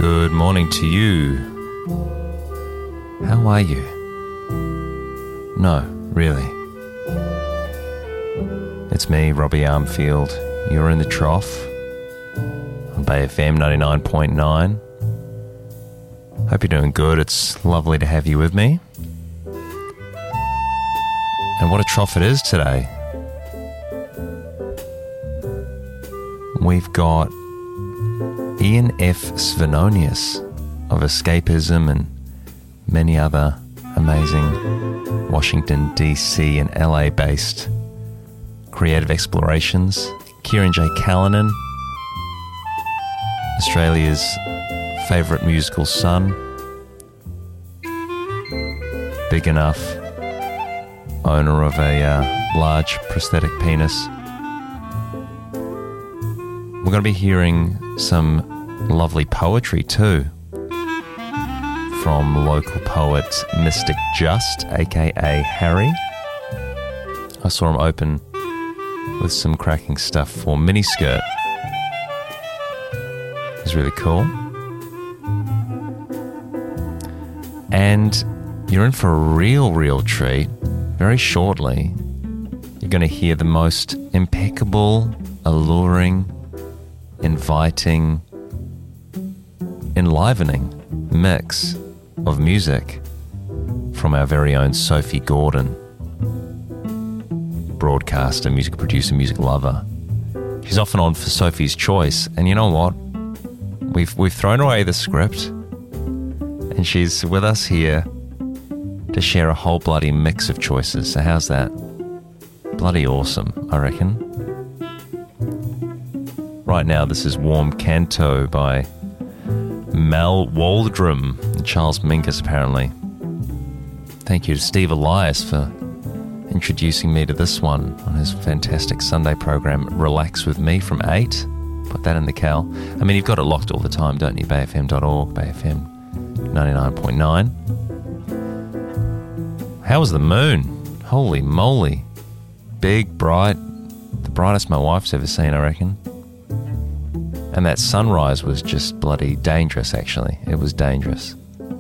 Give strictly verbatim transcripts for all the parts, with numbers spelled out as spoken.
Good morning to you. How are you? No, really. It's me, Robbie Armfield. You're in the trough on Bay F M ninety-nine point nine. Hope you're doing good. It's lovely to have you with me. And what a trough it is today. We've got Ian F. Svenonius of Escapism and many other amazing Washington, D C and L A based creative explorations. Kieran J. Callanan, Australia's favourite musical son. Big enough owner of a uh, large prosthetic penis. We're going to be hearing some lovely poetry too from local poet Mystic Just, aka Harry. I saw him open with some cracking stuff for Miniskirt. It's really cool. And you're in for a real, real treat. Very shortly, you're going to hear the most impeccable, alluring, inviting, enlivening mix of music from our very own Sophie Gordon, broadcaster, music producer, music lover. She's often on for Sophie's Choice, and you know what? We've we've thrown away the script, and she's with us here to share a whole bloody mix of choices. So how's that? Bloody awesome, I reckon. Right now, this is Warm Canto by Mal Waldrum and Charles Mingus, apparently. Thank you to Steve Elias for introducing me to this one on his fantastic Sunday program, Relax With Me, from eight. Put that in the cal. I mean, you've got it locked all the time, don't you? bay f m dot org, Bay F M ninety-nine point nine. How was the moon? Holy moly. Big, bright. The brightest my wife's ever seen, I reckon. And that sunrise was just bloody dangerous, actually. It was dangerous.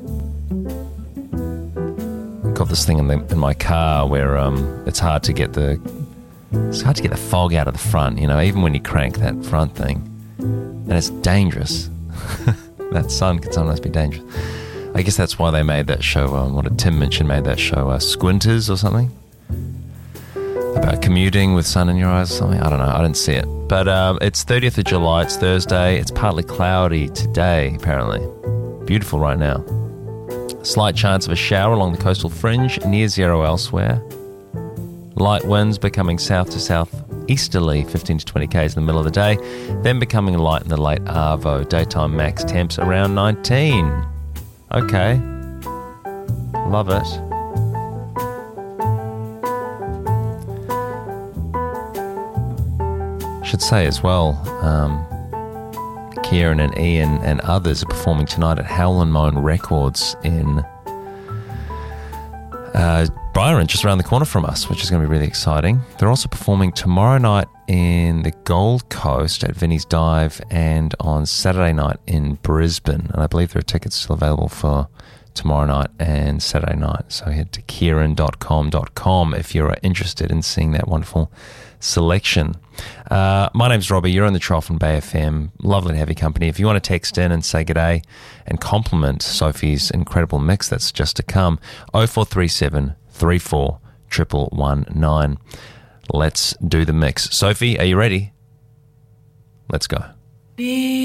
I've got this thing in, the, in my car where um, it's hard to get the it's hard to get the fog out of the front, you know, even when you crank that front thing. And it's dangerous. That sun can sometimes be dangerous. I guess that's why they made that show, um, what did Tim Minchin made that show, uh, Squinters or something? About commuting with sun in your eyes or something? I don't know, I didn't see it. But um, it's thirtieth of July, it's Thursday, it's partly cloudy today, apparently. Beautiful right now. Slight chance of a shower along the coastal fringe, near zero elsewhere. Light winds becoming south to south-easterly, fifteen to twenty kays in the middle of the day, then becoming light in the late arvo. Daytime max temps around nineteen. Okay. Love it. Should say as well, um, Kieran and Ian and others are performing tonight at Howl and Moan Records in uh, Byron, just around the corner from us, which is going to be really exciting. They're also performing tomorrow night in the Gold Coast at Vinnie's Dive and on Saturday night in Brisbane. And I believe there are tickets still available for tomorrow night and Saturday night. So head to kieran dot com dot com if you're interested in seeing that wonderful selection. Uh, my name's Robbie. You're on the Trough on Bay F M. Lovely to have your company. If you want to text in and say g'day and compliment Sophie's incredible mix that's just to come, oh four three seven, three four, one one one nine. Let's do the mix. Sophie, are you ready? Let's go.